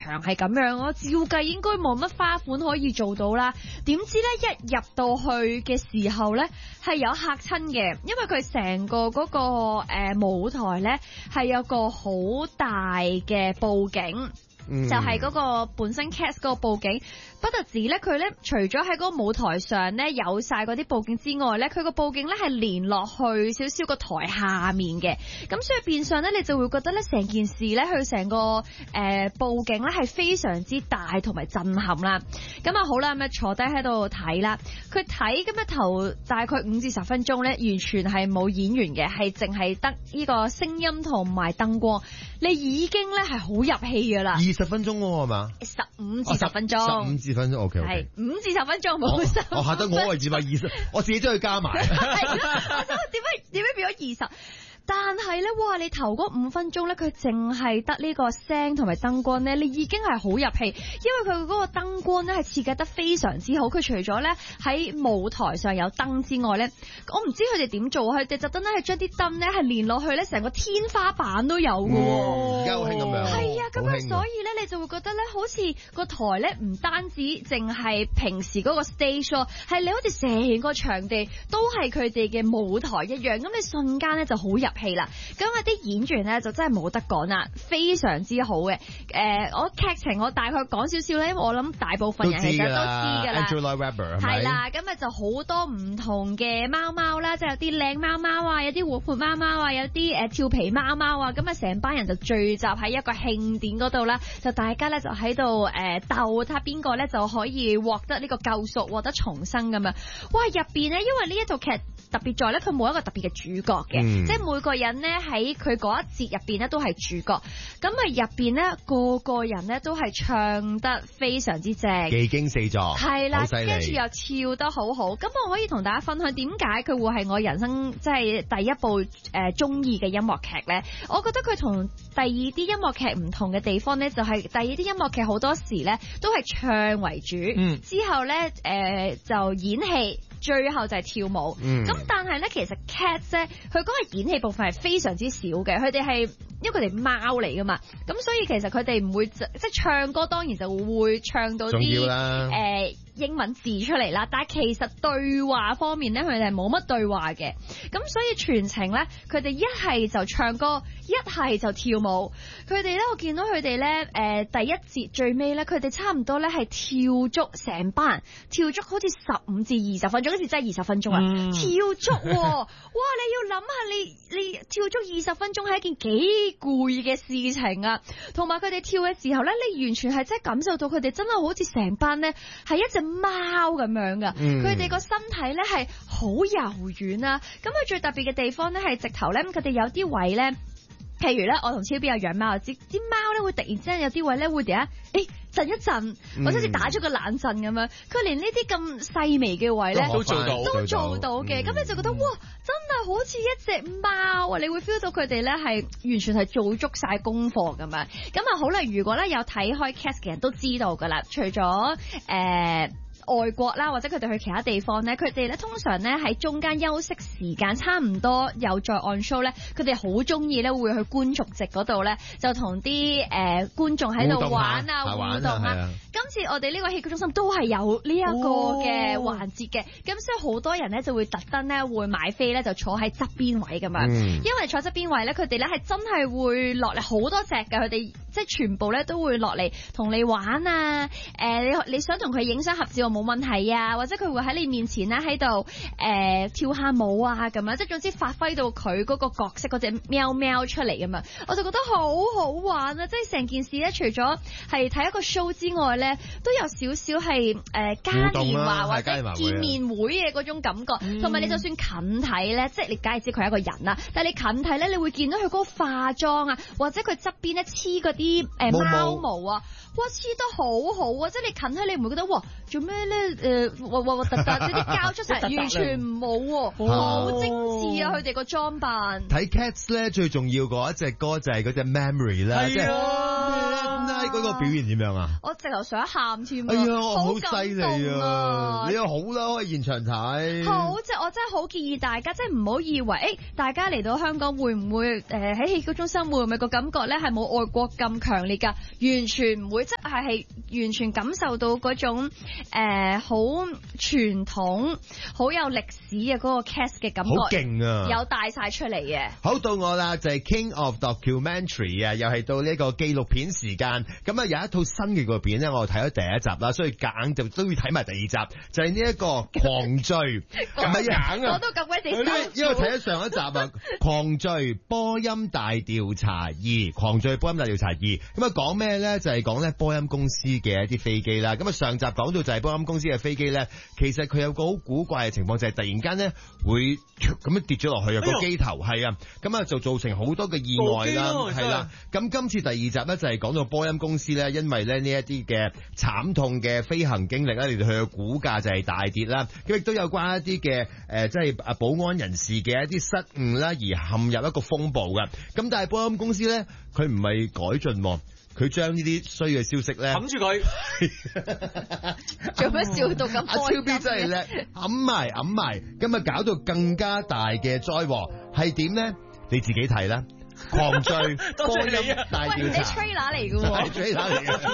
場係咁樣，我照計應該冇乜花款可以做到啦。點知咧一入到去嘅時候咧係有嚇親嘅，因為佢成個嗰個舞台咧係有個好大嘅佈景。就係嗰個本身 cast 嗰個佈景，不特止咧，佢咧除咗喺嗰個舞台上咧有晒嗰啲佈景之外咧，佢個佈景咧係連落去少少個台下面嘅，咁所以變相咧你就會覺得咧成件事咧佢成個佈景咧係非常之大同埋震撼啦。咁啊好啦，咁啊坐低喺度睇啦，佢睇咁一頭大概5至10分鐘咧，完全係冇演員嘅，係淨係得呢個聲音同埋燈光，你已經咧係好入戲噶啦。 20分鐘喎係嘛 ？15至10分鐘。 15至10分鐘 OK。 係5至10分鐘冇10。 我嚇得我以為20，我自己將佢加埋。 係啦，我想點解變咗20？但係咧，哇！你頭嗰5分鐘咧，佢淨係得呢個聲同埋燈光咧，你已經係好入戲，因為佢嗰個燈光咧係設計得非常之好。佢除咗咧喺舞台上有燈之外咧，我唔知佢哋點做，佢哋特登咧係將啲燈咧係連落去咧，成個天花板都有嘅。 而家好興咁樣。 係啊，咁樣所以咧，你就會覺得咧，好似個台咧唔單止淨係平時嗰個 stage 咯，係你好似成個場地都係佢哋嘅舞台一樣，咁你瞬間咧就好入戲啦。咁啊啲演員咧就真係冇得講啦，非常之好嘅。我劇情我大概講少少咧，因為我諗大部分人其實都知㗎啦。 Angelababy 係啦，咁啊就好多唔同嘅貓貓啦，即係有啲靚貓貓啊，有啲活潑貓貓啊，有啲調皮貓貓啊，咁啊成班人就聚集喺一個慶典嗰度啦，就大家咧就喺度鬥睇下邊個咧就可以獲得呢個救贖，獲得重生咁樣。哇！入邊咧，因為呢一套劇特別在咧，佢冇一個特別嘅主角嘅，即係每個人咧喺佢嗰一節入邊咧都係主角。咁啊入邊咧個人咧都係唱得非常之正， 技驚四座， 係啦，跟住好犀利， 又跳得好好。咁我可以同大家分享點解佢會係我人生即係第一部中意嘅音樂劇咧？我覺得佢同第二啲音樂劇唔同嘅地方咧，就係第二啲音樂劇好多時咧都係唱為主，之後咧就演戲。最後就係跳舞，咁但係咧，其實 Cats 咧，佢嗰個演戲部分係非常之少嘅，佢哋係因為佢哋貓嚟噶嘛，咁所以其實佢哋唔會即係唱歌，當然就會唱到啲英文字出嚟啦，但係其實對話方面咧，佢哋係冇乜對話嘅，咁所以全程咧，佢哋一係就唱歌，一係就跳舞。佢哋咧，我見到佢哋咧，第一節最尾咧，佢哋差唔多咧係跳足成班人，跳足好似15至20分鐘，好似真係20分鐘啊！跳足，哇！你要諗下，你跳足20分鐘係一件幾攰嘅事情啊！同埋佢哋跳嘅時候咧，你完全係真係感受到佢哋真係好似成班咧係一隻貓咁樣噶，佢哋個身體咧係好柔軟啊！咁佢最特別嘅地方咧係直頭咧，佢哋有啲位咧，譬如咧，我同超 B 有養貓，啲貓咧會突然之間有啲位咧會震一震，或者好似打咗個冷震咁樣。佢連呢啲咁細微嘅位咧都做到嘅，咁你就覺得哇，真係好似一隻貓啊！你會 feel 到佢哋咧係完全係做足晒功課咁樣。咁啊好啦，如果咧有睇開 Cats 嘅人都知道噶啦，除咗外國啦，或者佢哋去其他地方咧，佢哋咧通常咧喺中間休息時間差唔多又再 on show 咧，佢哋好中意咧會去觀眾席嗰度咧，就同啲觀眾喺度玩啊互動啊。今次我哋呢個戲劇中心都係有呢一個嘅環節嘅，咁所以好多人咧就會特登咧會買飛咧就坐喺側邊位咁樣，因為坐側邊位咧佢哋咧係真係會落嚟好多隻嘅，佢哋即係全部咧都會落嚟同你玩啊，你想同佢影相合照冇問題啊，或者佢會喺你面前咧喺度跳下舞啊咁樣，即係總之發揮到佢嗰個角色嗰隻喵喵出嚟咁樣，我就覺得好好玩啊！即係成件事咧，除咗係睇一個 show 之外咧，都有少少係嘉年華或者見面會嘅嗰種感覺，同埋你就算近睇咧，即係你梗係知佢係一個人啦，但係你近睇咧，你會見到佢嗰個化妝啊，或者佢側邊咧黐嗰啲貓毛啊，哇黐得好好啊！即係你近睇你唔會覺得哇做咩咧？核突突啲膠出嚟，完全冇，好精緻啊！佢哋個裝扮。 睇 Cats 咧最重要嗰一隻歌就係嗰隻 Memory 啦，即係拉嗰個表現點樣啊？ 我直頭想喊添啊！ 哎呀，好犀感利動啊！你又好啦，可以現場睇。 好，即係我真係好建議大家，即係唔好以為大家嚟到香港會唔會喺戲曲中生活，係咪個感覺咧係冇外國咁強烈㗎？完全唔會，即係完全感受到嗰種好傳統、好有歷史嘅嗰個 cast 嘅感覺， 好勁啊！ 有帶晒出嚟嘅。 好，到我啦，就係 King of Documentary 啊，又係到呢個紀錄片時間。咁啊有一套新嘅紀錄片咧，我睇咗第一集啦，所以硬就都要睇埋第二集，就係呢一個狂追，唔係硬啊！ 我都咁鬼死因為睇咗上一集啊，狂追波音大調查2，狂追波音大調查2。咁啊講咩咧？就係講咧波音公司嘅一啲飛機啦。咁啊上集講到就係波音公司嘅飛機咧，其實佢有個好古怪嘅情況，就係突然間咧會咁樣跌咗落去啊個機頭係啊，咁啊就造成好多嘅意外啦，係啦。咁今次第二集咧就係講到波音公司咧，因為咧呢一啲嘅慘痛嘅飛行經歷咧，令到佢嘅股價就係大跌啦。咁亦都有關一啲嘅即係保安人士嘅一啲失誤啦，而陷入一個風暴嘅。咁但係波音公司咧，佢唔係改進，佢將呢啲衰嘅消息咧冚住佢， 做咩笑到咁？ 阿超 B 真係叻，揞埋，咁啊搞到更加大嘅災禍，係點咧？你自己睇啦。狂追波音大調查， 喂，你 trailer 嚟嘅喎係 trailer 嚟嘅。